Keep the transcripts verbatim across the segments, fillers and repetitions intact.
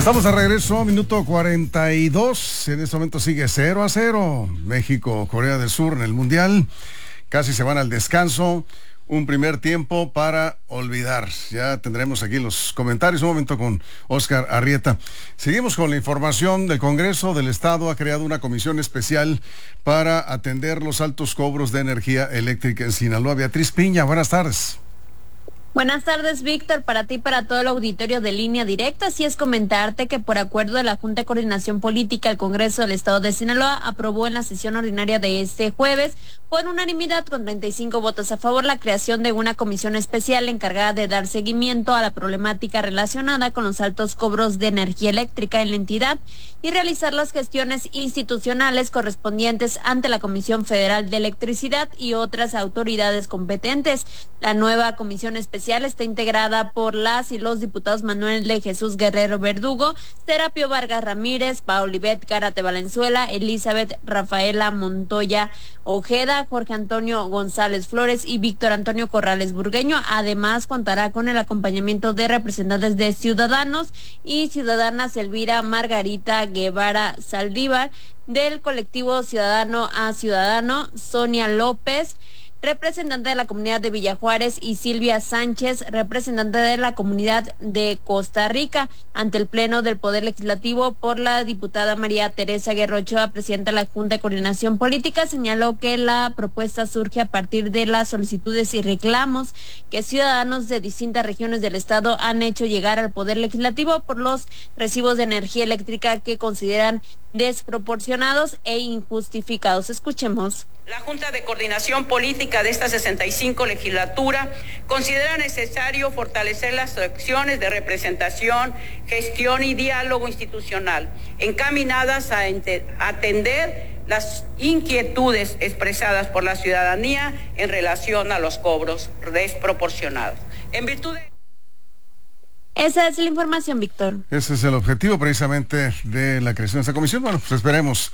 Estamos de regreso, minuto cuarenta y dos. En este momento sigue cero a cero. México, Corea del Sur en el Mundial. Casi se van al descanso. Un primer tiempo para olvidar. Ya tendremos aquí los comentarios. Un momento con Óscar Arrieta. Seguimos con la información del Congreso del Estado. Ha creado una comisión especial para atender los altos cobros de energía eléctrica en Sinaloa. Beatriz Piña, buenas tardes. Buenas tardes, Víctor, para ti y para todo el auditorio de Línea Directa. Así es comentarte que por acuerdo de la Junta de Coordinación Política, el Congreso del Estado de Sinaloa aprobó en la sesión ordinaria de este jueves, por unanimidad con treinta y cinco votos a favor, la creación de una comisión especial encargada de dar seguimiento a la problemática relacionada con los altos cobros de energía eléctrica en la entidad y realizar las gestiones institucionales correspondientes ante la Comisión Federal de Electricidad y otras autoridades competentes. La nueva comisión especial está integrada por las y los diputados Manuel de Jesús Guerrero Verdugo, Serapio Vargas Ramírez, Paulibet Gárate Valenzuela, Elizabeth Rafaela Montoya Ojeda, Jorge Antonio González Flores y Víctor Antonio Corrales Burgueño. Además, contará con el acompañamiento de representantes de Ciudadanos y Ciudadanas Elvira Margarita Guevara Saldívar, del colectivo Ciudadano a Ciudadano, Sonia López, representante de la comunidad de Villa Juárez, y Silvia Sánchez, representante de la comunidad de Costa Rica. Ante el Pleno del Poder Legislativo, por la diputada María Teresa Guerra Ochoa, presidenta de la Junta de Coordinación Política, señaló que la propuesta surge a partir de las solicitudes y reclamos que ciudadanos de distintas regiones del estado han hecho llegar al Poder Legislativo por los recibos de energía eléctrica que consideran desproporcionados e injustificados. Escuchemos. La Junta de Coordinación Política de esta sesenta y cinco legislatura considera necesario fortalecer las acciones de representación, gestión y diálogo institucional encaminadas a atender las inquietudes expresadas por la ciudadanía en relación a los cobros desproporcionados. En virtud de... Esa es la información, Víctor. Ese es el objetivo precisamente de la creación de esta comisión. Bueno, pues esperemos.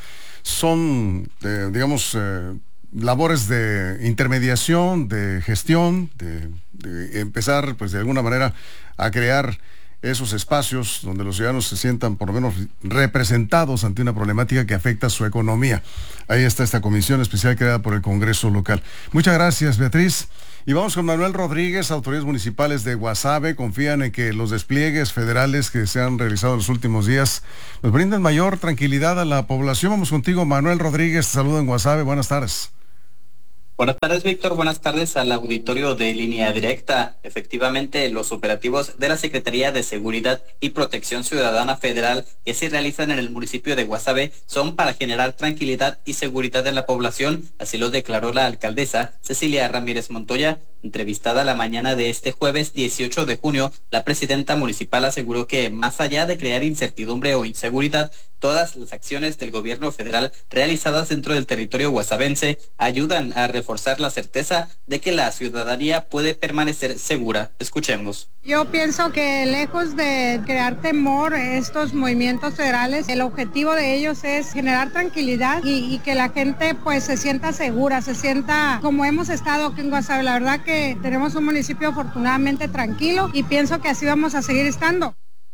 Son, eh, digamos, eh, labores de intermediación, de gestión, de, de empezar, pues, de alguna manera a crear esos espacios donde los ciudadanos se sientan por lo menos representados ante una problemática que afecta a su economía. Ahí está esta comisión especial creada por el Congreso local. Muchas gracias, Beatriz. Y vamos con Manuel Rodríguez. Autoridades municipales de Guasave confían en que los despliegues federales que se han realizado en los últimos días nos brindan mayor tranquilidad a la población. Vamos contigo, Manuel Rodríguez. Te saludo en Guasave. Buenas tardes. Buenas tardes, Víctor. Buenas tardes al auditorio de Línea Directa. Efectivamente, los operativos de la Secretaría de Seguridad y Protección Ciudadana Federal que se realizan en el municipio de Guasave son para generar tranquilidad y seguridad en la población, así lo declaró la alcaldesa Cecilia Ramírez Montoya. Entrevistada la mañana de este jueves dieciocho de junio, la presidenta municipal aseguró que, más allá de crear incertidumbre o inseguridad, todas las acciones del gobierno federal realizadas dentro del territorio guasavense ayudan a reforzar la certeza de que la ciudadanía puede permanecer segura. Escuchemos. Yo pienso que lejos de crear temor, estos movimientos federales, el objetivo de ellos es generar tranquilidad y, y que la gente pues se sienta segura, se sienta como hemos estado aquí en Guasave. La verdad que tenemos un municipio afortunadamente tranquilo y pienso que así vamos a seguir estando.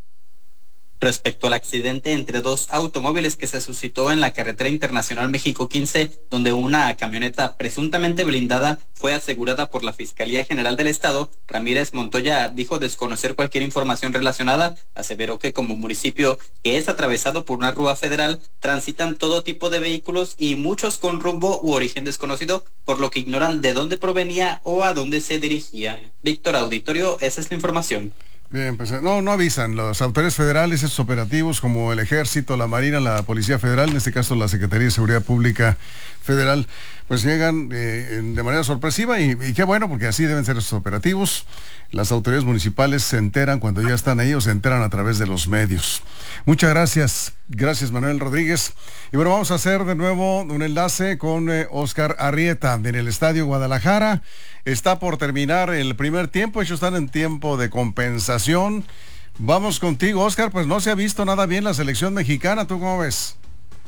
Respecto al accidente entre dos automóviles que se suscitó en la carretera internacional México quince, donde una camioneta presuntamente blindada fue asegurada por la Fiscalía General del Estado, Ramírez Montoya dijo desconocer cualquier información relacionada. Aseveró que como municipio que es atravesado por una rúa federal, transitan todo tipo de vehículos y muchos con rumbo u origen desconocido, por lo que ignoran de dónde provenía o a dónde se dirigía. Víctor, auditorio, esa es la información. Bien, pues no, no avisan. Las autoridades federales, esos operativos como el Ejército, la Marina, la Policía Federal, en este caso la Secretaría de Seguridad Pública Federal, pues llegan eh, de manera sorpresiva y, y qué bueno, porque así deben ser esos operativos. Las autoridades municipales se enteran cuando ya están ahí o se enteran a través de los medios. Muchas gracias. Gracias, Manuel Rodríguez. Y bueno, vamos a hacer de nuevo un enlace con eh, Óscar Arrieta en el Estadio Guadalajara. Está por terminar el primer tiempo, ellos están en tiempo de compensación. Vamos contigo, Óscar, pues no se ha visto nada bien la selección mexicana, ¿tú cómo ves?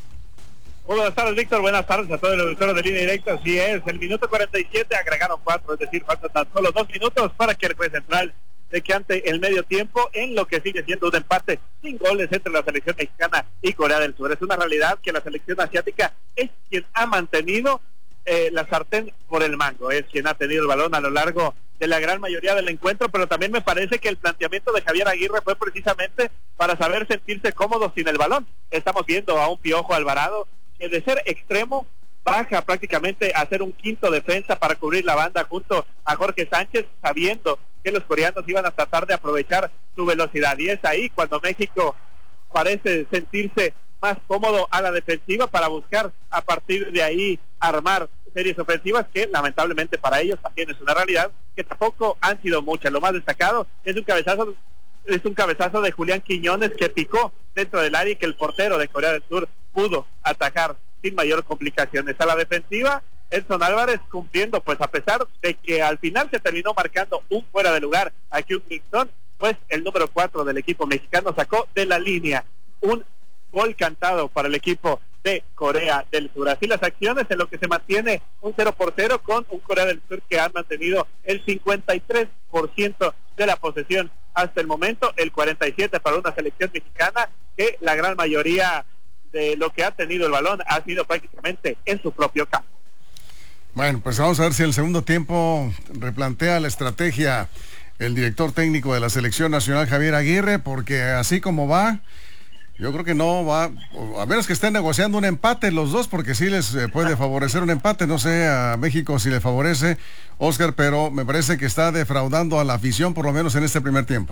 Muy buenas tardes, Víctor, buenas tardes a todo el auditorio de Línea Directa. Así es, el minuto cuarenta y siete agregaron cuatro, es decir, faltan tan solo dos minutos para que el juez central de que ante el medio tiempo, en lo que sigue siendo un empate sin goles entre la selección mexicana y Corea del Sur. Es una realidad que la selección asiática es quien ha mantenido eh, la sartén por el mango, es quien ha tenido el balón a lo largo de la gran mayoría del encuentro, pero también me parece que el planteamiento de Javier Aguirre fue precisamente para saber sentirse cómodo sin el balón. Estamos viendo a un Piojo Alvarado que de ser extremo baja prácticamente a ser un quinto defensa para cubrir la banda junto a Jorge Sánchez, sabiendo que los coreanos iban a tratar de aprovechar su velocidad, y es ahí cuando México parece sentirse más cómodo a la defensiva para buscar a partir de ahí armar series ofensivas que lamentablemente para ellos también es una realidad que tampoco han sido muchas. Lo más destacado es un cabezazo es un cabezazo de Julián Quiñones que picó dentro del área y que el portero de Corea del Sur pudo atajar sin mayor complicaciones. A la defensiva, Edson Álvarez cumpliendo, pues a pesar de que al final se terminó marcando un fuera de lugar a Kyung Min Son, pues el número cuatro del equipo mexicano sacó de la línea un gol cantado para el equipo de Corea del Sur. Así las acciones en lo que se mantiene un cero por cero con un Corea del Sur que ha mantenido el cincuenta y tres por ciento de la posesión hasta el momento, el cuarenta y siete por ciento para una selección mexicana que la gran mayoría de lo que ha tenido el balón ha sido prácticamente en su propio campo. Bueno, pues vamos a ver si en el segundo tiempo replantea la estrategia el director técnico de la selección nacional, Javier Aguirre, porque así como va, yo creo que no va, a menos que estén negociando un empate los dos, porque sí les eh, puede favorecer un empate, no sé a México si le favorece, Oscar, pero me parece que está defraudando a la afición, por lo menos en este primer tiempo.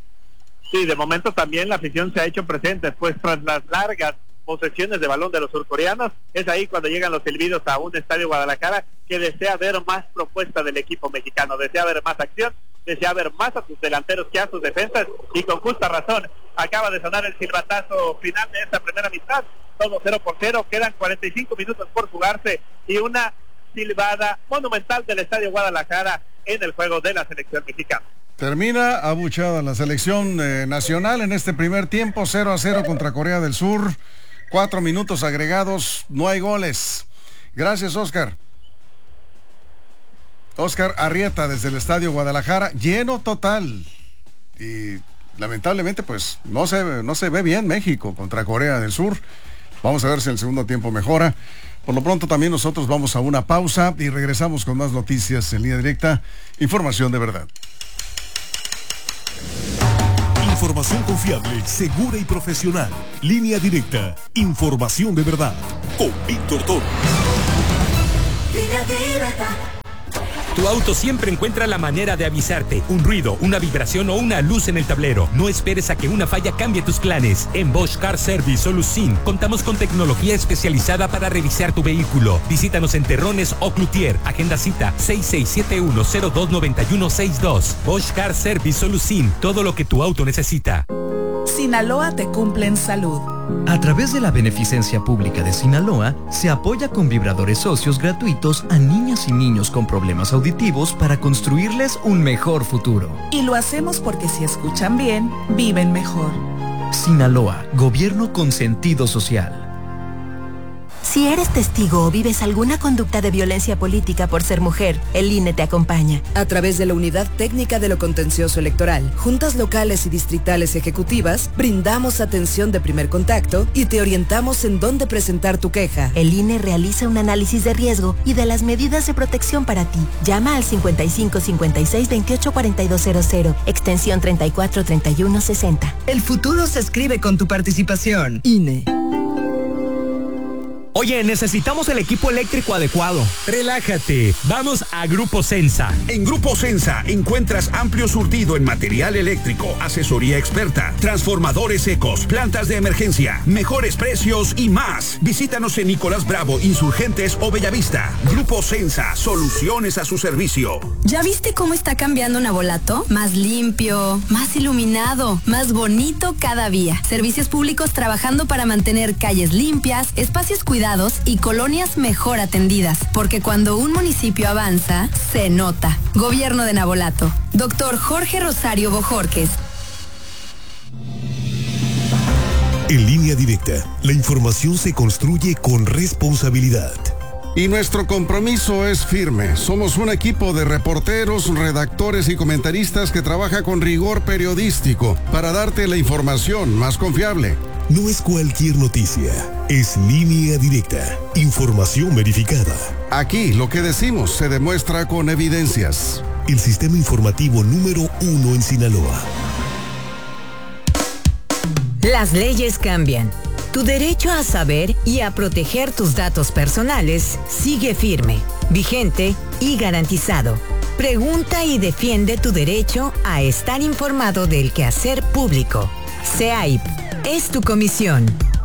Sí, de momento también la afición se ha hecho presente, pues tras las largas posesiones de balón de los surcoreanos, es ahí cuando llegan los silbidos a un estadio Guadalajara que desea ver más propuesta del equipo mexicano, desea ver más acción, desea ver más a sus delanteros que a sus defensas, y con justa razón acaba de sonar el silbatazo final de esta primera mitad, todo cero por cero, quedan cuarenta y cinco minutos por jugarse y una silbada monumental del estadio Guadalajara en el juego de la selección mexicana. Termina abuchada la selección eh, nacional en este primer tiempo, cero a cero contra Corea del Sur, cuatro minutos agregados, no hay goles. Gracias, Oscar. Oscar Arrieta desde el estadio Guadalajara, lleno total. Y lamentablemente pues no se, no se ve bien México contra Corea del Sur. Vamos a ver si en el segundo tiempo mejora. Por lo pronto también nosotros vamos a una pausa y regresamos con más noticias en línea directa. Información de verdad. Información confiable, segura y profesional. Línea directa. Información de verdad. Con Víctor Toro. Línea directa. Tu auto siempre encuentra la manera de avisarte. Un ruido, una vibración o una luz en el tablero. No esperes a que una falla cambie tus planes. En Bosch Car Service Solusin contamos con tecnología especializada para revisar tu vehículo. Visítanos en Terrones o Cloutier. Agenda cita seis seis siete uno cero dos nueve uno seis dos. Bosch Car Service Solusin. Todo lo que tu auto necesita. Sinaloa te cumple en salud. A través de la Beneficencia Pública de Sinaloa, se apoya con vibradores socios gratuitos a niñas y niños con problemas auditivos para construirles un mejor futuro. Y lo hacemos porque si escuchan bien, viven mejor. Sinaloa, gobierno con sentido social. Si eres testigo o vives alguna conducta de violencia política por ser mujer, el I N E te acompaña. A través de la Unidad Técnica de lo Contencioso Electoral, juntas locales y distritales ejecutivas, brindamos atención de primer contacto y te orientamos en dónde presentar tu queja. El I N E realiza un análisis de riesgo y de las medidas de protección para ti. Llama al cincuenta y cinco cincuenta y seis veintiocho cuarenta y dos cero cero, extensión treinta y cuatro treinta y uno sesenta. El futuro se escribe con tu participación. I N E. Oye, necesitamos el equipo eléctrico adecuado. Relájate, vamos a Grupo Sensa. En Grupo Sensa encuentras amplio surtido en material eléctrico, asesoría experta, transformadores secos, plantas de emergencia, mejores precios y más. Visítanos en Nicolás Bravo, Insurgentes o Bellavista. Grupo Sensa, soluciones a su servicio. ¿Ya viste cómo está cambiando Navolato? Más limpio, más iluminado, más bonito cada día. Servicios públicos trabajando para mantener calles limpias, espacios cuidados y colonias mejor atendidas, porque cuando un municipio avanza, se nota. Gobierno de Navolato. Doctor Jorge Rosario Bojorques. En Línea Directa, la información se construye con responsabilidad. Y nuestro compromiso es firme. Somos un equipo de reporteros, redactores y comentaristas que trabaja con rigor periodístico para darte la información más confiable. No es cualquier noticia, es Línea Directa, información verificada. Aquí lo que decimos se demuestra con evidencias. El sistema informativo número uno en Sinaloa. Las leyes cambian. Tu derecho a saber y a proteger tus datos personales sigue firme, vigente y garantizado. Pregunta y defiende tu derecho a estar informado del quehacer público. C E A I P es tu comisión.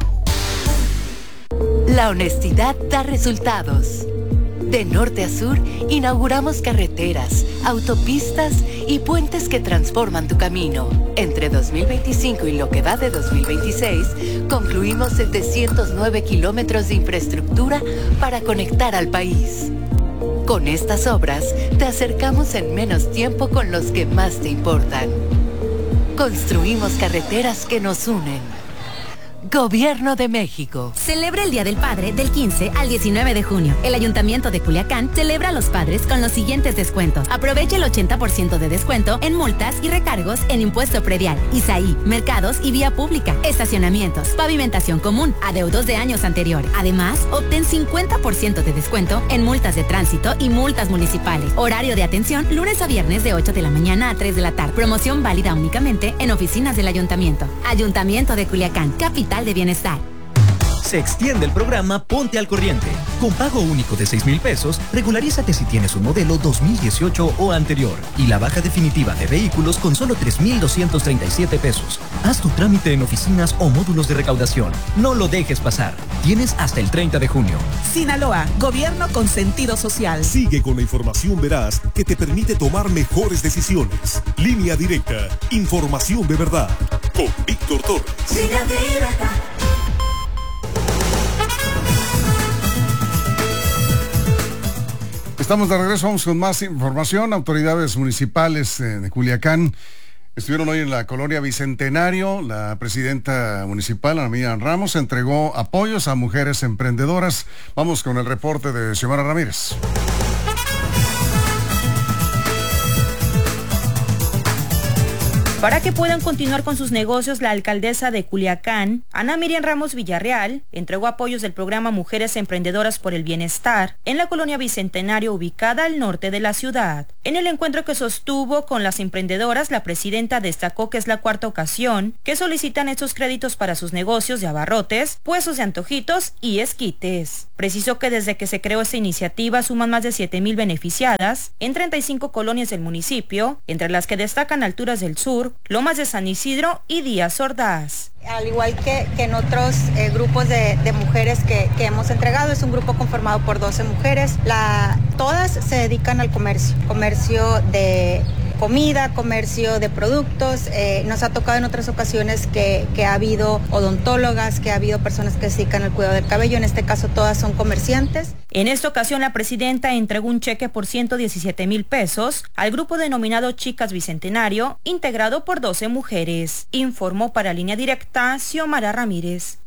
La honestidad da resultados. De norte a sur, inauguramos carreteras, autopistas y puentes que transforman tu camino. Entre dos mil veinticinco y lo que va de dos mil veintiséis, concluimos setecientos nueve kilómetros de infraestructura para conectar al país. Con estas obras, te acercamos en menos tiempo con los que más te importan. Construimos carreteras que nos unen. Gobierno de México. Celebra el Día del Padre del quince al diecinueve de junio. El Ayuntamiento de Culiacán celebra a los padres con los siguientes descuentos. Aprovecha el ochenta por ciento de descuento en multas y recargos en impuesto predial, I S A I, mercados y vía pública, estacionamientos, pavimentación común, adeudos de años anteriores. Además, obtén cincuenta por ciento de descuento en multas de tránsito y multas municipales. Horario de atención lunes a viernes de ocho de la mañana a tres de la tarde. Promoción válida únicamente en oficinas del Ayuntamiento. Ayuntamiento de Culiacán, capital de bienestar. Se extiende el programa Ponte al Corriente. Con pago único de seis mil pesos, regularízate si tienes un modelo dos mil dieciocho o anterior. Y la baja definitiva de vehículos con solo tres mil doscientos treinta y siete pesos. Haz tu trámite en oficinas o módulos de recaudación. No lo dejes pasar. Tienes hasta el treinta de junio. Sinaloa, gobierno con sentido social. Sigue con la información veraz que te permite tomar mejores decisiones. Línea Directa, información de verdad. Con Víctor Torres. Línea Directa. Estamos de regreso, vamos con más información. Autoridades municipales de Culiacán estuvieron hoy en la colonia Bicentenario. La presidenta municipal, Ana Miriam Ramos, entregó apoyos a mujeres emprendedoras. Vamos con el reporte de Xiomara Ramírez. Para que puedan continuar con sus negocios, la alcaldesa de Culiacán, Ana Miriam Ramos Villarreal, entregó apoyos del programa Mujeres Emprendedoras por el Bienestar en la colonia Bicentenario ubicada al norte de la ciudad. En el encuentro que sostuvo con las emprendedoras, la presidenta destacó que es la cuarta ocasión que solicitan estos créditos para sus negocios de abarrotes, puestos de antojitos y esquites. Precisó que desde que se creó esta iniciativa suman más de siete mil beneficiadas en treinta y cinco colonias del municipio, entre las que destacan Alturas del Sur, Lomas de San Isidro y Díaz Ordaz. Al igual que, que en otros eh, grupos de, de mujeres que, que hemos entregado, es un grupo conformado por doce mujeres. La, todas se dedican al comercio, comercio de comida, comercio de productos. Eh, nos ha tocado en otras ocasiones que, que ha habido odontólogas, que ha habido personas que se dedican al cuidado del cabello. En este caso todas son comerciantes. En esta ocasión la presidenta entregó un cheque por ciento diecisiete mil pesos al grupo denominado Chicas Bicentenario, integrado por doce mujeres. Informó para Línea Directa Xiomara Ramírez.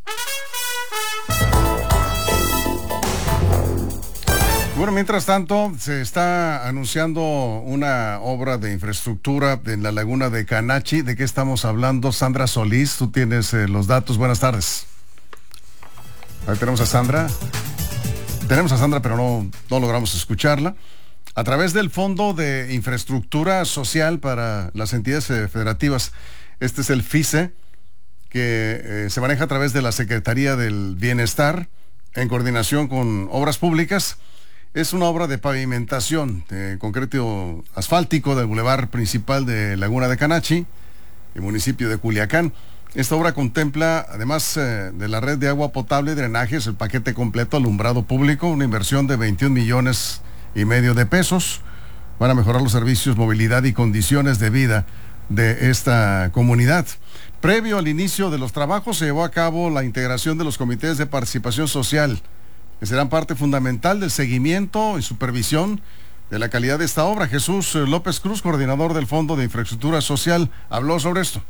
Bueno, mientras tanto, se está anunciando una obra de infraestructura en la laguna de Canachi. ¿De qué estamos hablando? Sandra Solís, tú tienes eh, los datos. Buenas tardes. Ahí tenemos a Sandra. Tenemos a Sandra, pero no, no logramos escucharla. A través del Fondo de Infraestructura Social para las entidades eh, federativas, este es el FICE, que eh, se maneja a través de la Secretaría del Bienestar, en coordinación con Obras Públicas. Es una obra de pavimentación, de concreto asfáltico del bulevar principal de Laguna de Canachi, el municipio de Culiacán. Esta obra contempla, además eh, de la red de agua potable y drenajes, el paquete completo alumbrado público, una inversión de veintiún millones y medio de pesos. Van a mejorar los servicios, movilidad y condiciones de vida de esta comunidad. Previo al inicio de los trabajos se llevó a cabo la integración de los comités de participación social, que serán parte fundamental del seguimiento y supervisión de la calidad de esta obra. Jesús López Cruz, coordinador del Fondo de Infraestructura Social, habló sobre esto.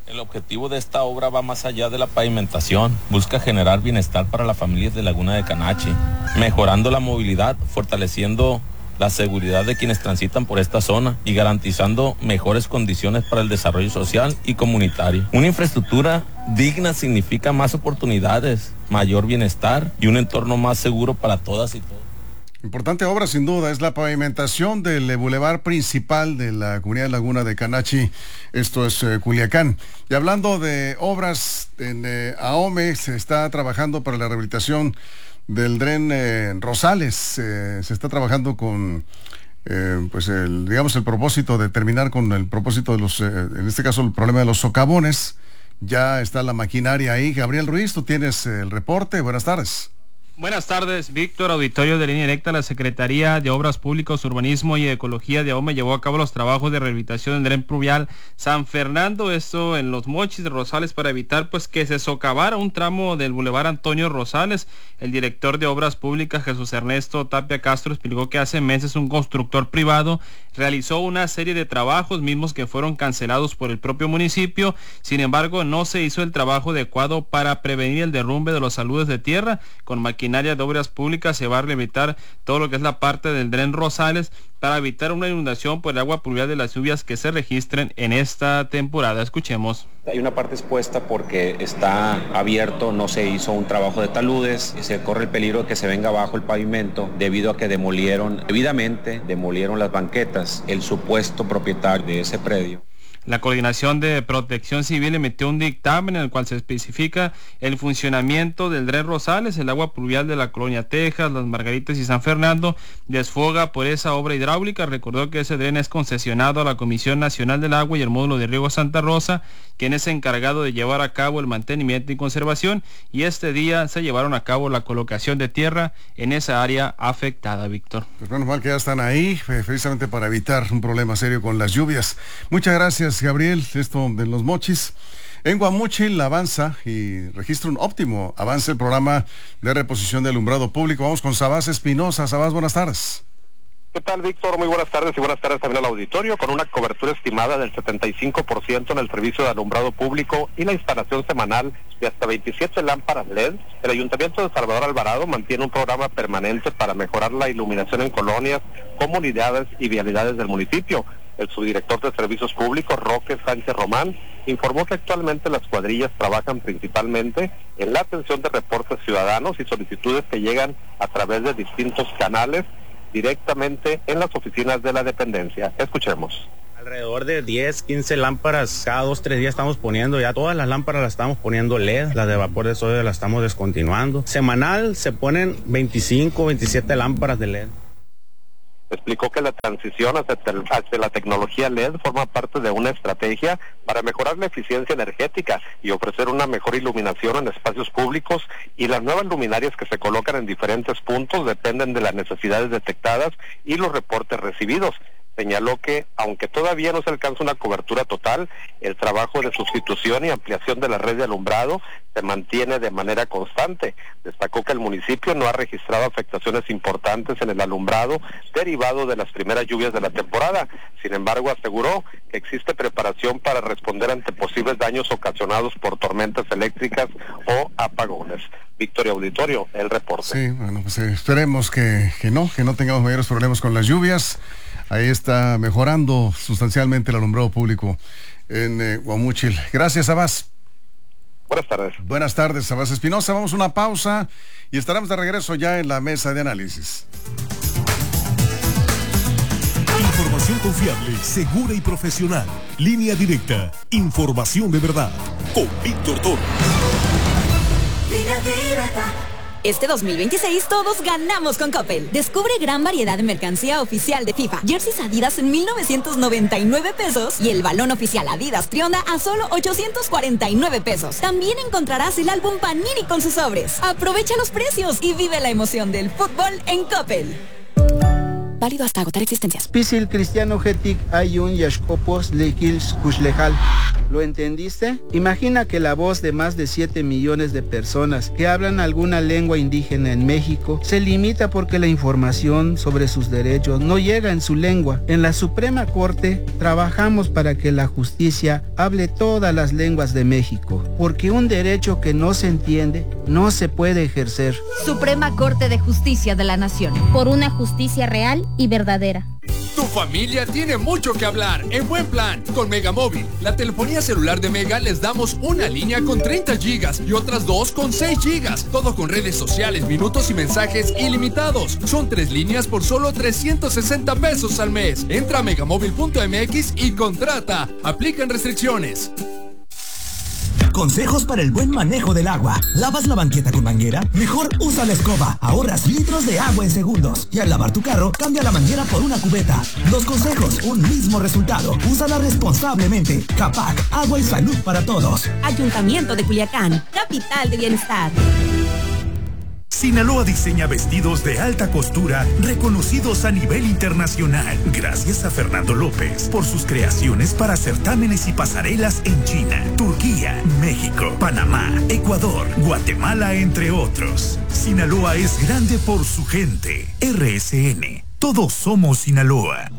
El objetivo de esta obra va más allá de la pavimentación. Busca generar bienestar para las familias de Laguna de Canachi, mejorando la movilidad, fortaleciendo la seguridad de quienes transitan por esta zona y garantizando mejores condiciones para el desarrollo social y comunitario. Una infraestructura digna significa más oportunidades, mayor bienestar y un entorno más seguro para todas y todos. Importante obra sin duda es la pavimentación del bulevar principal de la comunidad de Laguna de Canachi, esto es eh, Culiacán. Y hablando de obras en eh, Ahome, se está trabajando para la rehabilitación del Dren eh, Rosales, eh, se está trabajando con eh, pues el, digamos el propósito de terminar con el propósito de los, eh, en este caso el problema de los socavones. Ya está la maquinaria ahí. Gabriel Ruiz, tú tienes el reporte, buenas tardes. Buenas tardes, Víctor. Auditorio de Línea Directa. La Secretaría de Obras Públicas, Urbanismo y Ecología de Ahome llevó a cabo los trabajos de rehabilitación del dren pluvial San Fernando, esto en Los Mochis de Rosales, para evitar pues que se socavara un tramo del bulevar Antonio Rosales. El director de Obras Públicas, Jesús Ernesto Tapia Castro, explicó que hace meses un constructor privado realizó una serie de trabajos mismos que fueron cancelados por el propio municipio. Sin embargo, no se hizo el trabajo adecuado para prevenir el derrumbe de los aludes de tierra. Con maquinaria de obras públicas se va a rehabilitar todo lo que es la parte del dren Rosales para evitar una inundación por el agua pluvial de las lluvias que se registren en esta temporada. Escuchemos. Hay una parte expuesta porque está abierto, no se hizo un trabajo de taludes y se corre el peligro de que se venga abajo el pavimento debido a que demolieron, debidamente demolieron las banquetas, el supuesto propietario de ese predio. La Coordinación de Protección Civil emitió un dictamen en el cual se especifica el funcionamiento del dren Rosales. El agua pluvial de la Colonia Texas, Las Margaritas y San Fernando desfoga por esa obra hidráulica. Recordó que ese dren es concesionado a la Comisión Nacional del Agua y el Módulo de Riego Santa Rosa, quien es encargado de llevar a cabo el mantenimiento y conservación, y este día se llevaron a cabo la colocación de tierra en esa área afectada, Víctor. Pues menos mal que ya están ahí, precisamente para evitar un problema serio con las lluvias. Muchas gracias, Gabriel. Esto de Los Mochis. En Guamúchil avanza y registra un óptimo avance el programa de reposición de alumbrado público. Vamos con Sabás Espinosa. Sabás, buenas tardes. ¿Qué tal, Víctor? Muy buenas tardes y buenas tardes también al auditorio. Con una cobertura estimada del setenta y cinco por ciento en el servicio de alumbrado público y la instalación semanal de hasta veintisiete lámparas L E D, el Ayuntamiento de Salvador Alvarado mantiene un programa permanente para mejorar la iluminación en colonias, comunidades y vialidades del municipio. El subdirector de Servicios Públicos, Roque Sánchez Román, informó que actualmente las cuadrillas trabajan principalmente en la atención de reportes ciudadanos y solicitudes que llegan a través de distintos canales directamente en las oficinas de la dependencia. Escuchemos. Alrededor de diez, quince lámparas cada dos, tres días estamos poniendo, ya todas las lámparas las estamos poniendo L E D, las de vapor de sodio las estamos descontinuando. Semanal se ponen veinticinco, veintisiete lámparas de L E D. Explicó que la transición hacia, hacia la tecnología L E D forma parte de una estrategia para mejorar la eficiencia energética y ofrecer una mejor iluminación en espacios públicos, y las nuevas luminarias que se colocan en diferentes puntos dependen de las necesidades detectadas y los reportes recibidos. Señaló que, aunque todavía no se alcanza una cobertura total, el trabajo de sustitución y ampliación de la red de alumbrado se mantiene de manera constante. Destacó que el municipio no ha registrado afectaciones importantes en el alumbrado derivado de las primeras lluvias de la temporada. Sin embargo, aseguró que existe preparación para responder ante posibles daños ocasionados por tormentas eléctricas o apagones. Victoria Auditorio, el reporte. Sí, bueno, pues eh, esperemos que, que no, que no tengamos mayores problemas con las lluvias. Ahí está mejorando sustancialmente el alumbrado público en eh, Guamúchil. Gracias, Sabás. Buenas tardes. Buenas tardes, Sabás Espinosa. Vamos a una pausa y estaremos de regreso ya en la mesa de análisis. Información confiable, segura y profesional. Línea Directa. Información de verdad. Con Víctor Toro. Línea Directa. Este dos mil veintiséis todos ganamos con Coppel. Descubre gran variedad de mercancía oficial de FIFA. Jerseys Adidas en mil novecientos noventa y nueve pesos y el balón oficial Adidas Trionda a solo ochocientos cuarenta y nueve pesos. También encontrarás el álbum Panini con sus sobres. Aprovecha los precios y vive la emoción del fútbol en Coppel. Válido hasta agotar existencias. Pisil Cristiano Getik Ayun Yashkopos Lekils Kushlejal. ¿Lo entendiste? Imagina que la voz de más de siete millones de personas que hablan alguna lengua indígena en México se limita porque la información sobre sus derechos no llega en su lengua. En la Suprema Corte trabajamos para que la justicia hable todas las lenguas de México, porque un derecho que no se entiende no se puede ejercer. Suprema Corte de Justicia de la Nación. Por una justicia real y verdadera. Tu familia tiene mucho que hablar en buen plan. Con Megamóvil, la telefonía celular de Mega, les damos una línea con treinta gigas y otras dos con seis gigas. Todo con redes sociales, minutos y mensajes ilimitados. Son tres líneas por solo trescientos sesenta pesos al mes. Entra a megamóvil punto m x y contrata. Aplican restricciones. Consejos para el buen manejo del agua. ¿Lavas la banqueta con manguera? Mejor usa la escoba. Ahorras litros de agua en segundos. Y al lavar tu carro, cambia la manguera por una cubeta. Dos consejos, un mismo resultado. Úsala responsablemente. Capac, agua y salud para todos. Ayuntamiento de Culiacán, capital de bienestar. Sinaloa diseña vestidos de alta costura reconocidos a nivel internacional, gracias a Fernando López por sus creaciones para certámenes y pasarelas en China, Turquía, México, Panamá, Ecuador, Guatemala, entre otros. Sinaloa es grande por su gente. R S N, todos somos Sinaloa.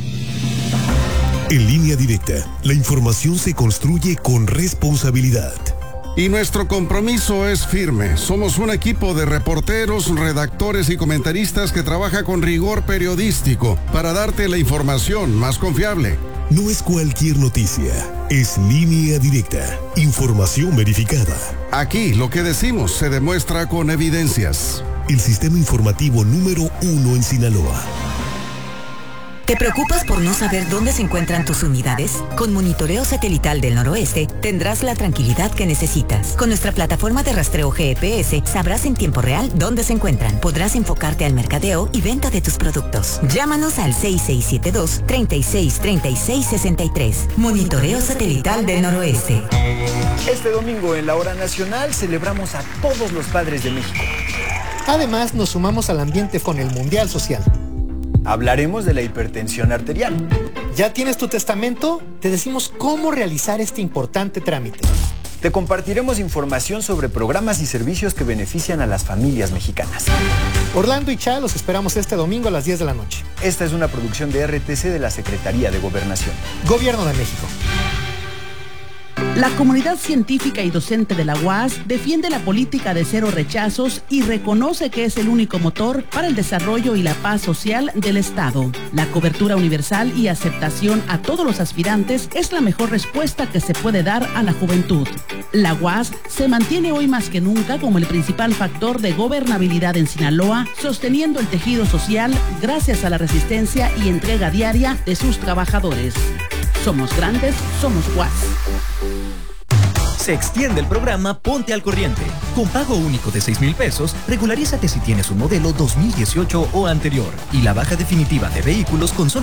En Línea Directa, la información se construye con responsabilidad. Y nuestro compromiso es firme. Somos un equipo de reporteros, redactores y comentaristas que trabaja con rigor periodístico para darte la información más confiable. No es cualquier noticia, es Línea Directa, información verificada. Aquí lo que decimos se demuestra con evidencias. El sistema informativo número uno en Sinaloa. ¿Te preocupas por no saber dónde se encuentran tus unidades? Con Monitoreo Satelital del Noroeste tendrás la tranquilidad que necesitas. Con nuestra plataforma de rastreo G P S sabrás en tiempo real dónde se encuentran. Podrás enfocarte al mercadeo y venta de tus productos. Llámanos al seis seis siete dos, tres seis tres seis seis tres. Monitoreo Satelital del Noroeste. Este domingo en la Hora Nacional celebramos a todos los padres de México. Además, nos sumamos al ambiente con el Mundial Social. Hablaremos de la hipertensión arterial. ¿Ya tienes tu testamento? Te decimos cómo realizar este importante trámite. Te compartiremos información sobre programas y servicios que benefician a las familias mexicanas. Orlando y Cha los esperamos este domingo a las diez de la noche. Esta es una producción de R T C de la Secretaría de Gobernación. Gobierno de México. La comunidad científica y docente de la U A S defiende la política de cero rechazos y reconoce que es el único motor para el desarrollo y la paz social del Estado. La cobertura universal y aceptación a todos los aspirantes es la mejor respuesta que se puede dar a la juventud. La U A S se mantiene hoy más que nunca como el principal factor de gobernabilidad en Sinaloa, sosteniendo el tejido social gracias a la resistencia y entrega diaria de sus trabajadores. Somos grandes, somos U A S. Se extiende el programa Ponte al Corriente. Con pago único de seis mil pesos, regularízate si tienes un modelo dos mil dieciocho o anterior y la baja definitiva de vehículos con solo